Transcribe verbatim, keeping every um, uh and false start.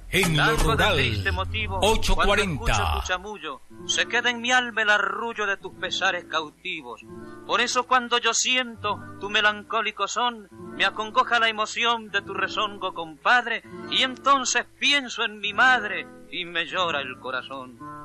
en lo rural, ocho cuarenta. Tu chamullo, se queda en mi alma el arrullo de tus pesares cautivos. Por eso cuando yo siento tu melancólico son, me acongoja la emoción de tu rezongo, compadre, y entonces pienso en mi madre y me llora el corazón.